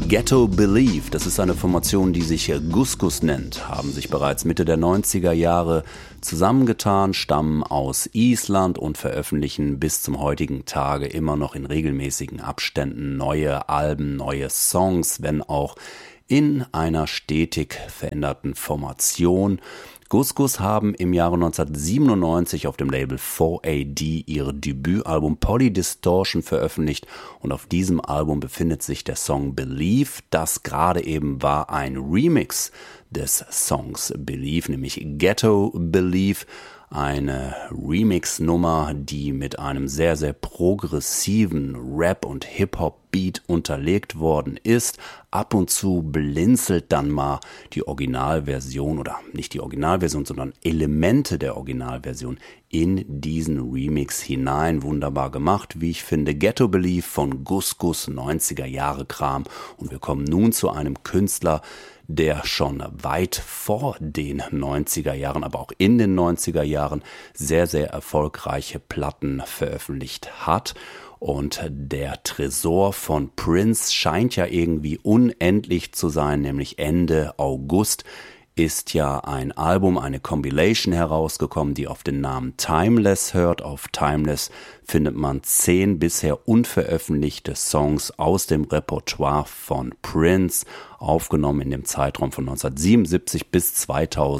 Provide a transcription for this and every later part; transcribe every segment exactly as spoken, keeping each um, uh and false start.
Ghetto Believe, das ist eine Formation, die sich Gus Gus nennt, haben sich bereits Mitte der neunziger Jahre zusammengetan, stammen aus Island und veröffentlichen bis zum heutigen Tage immer noch in regelmäßigen Abständen neue Alben, neue Songs, wenn auch in einer stetig veränderten Formation. Gus Gus haben im Jahre neunzehnhundertsiebenundneunzig auf dem Label vier A D ihr Debütalbum Polydistortion veröffentlicht und auf diesem Album befindet sich der Song Believe. Das gerade eben war ein Remix des Songs Believe, nämlich Ghetto Believe. Eine Remix-Nummer, die mit einem sehr, sehr progressiven Rap- und Hip-Hop-Beat unterlegt worden ist. Ab und zu blinzelt dann mal die Originalversion oder nicht die Originalversion, sondern Elemente der Originalversion in diesen Remix hinein. Wunderbar gemacht, wie ich finde. Ghetto Believe von Gus Gus, neunziger Jahre Kram. Und wir kommen nun zu einem Künstler, der schon weit vor den neunziger Jahren, aber auch in den neunziger Jahren sehr, sehr erfolgreiche Platten veröffentlicht hat. Und der Tresor von Prince scheint ja irgendwie unendlich zu sein, nämlich Ende August ist ja ein Album, eine Compilation herausgekommen, die auf den Namen Timeless hört. Auf Timeless findet man zehn bisher unveröffentlichte Songs aus dem Repertoire von Prince, aufgenommen in dem Zeitraum von neunzehnhundertsiebenundsiebzig bis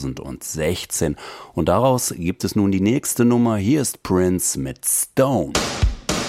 zweitausendsechzehn. Und daraus gibt es nun die nächste Nummer. Hier ist Prince mit Stone.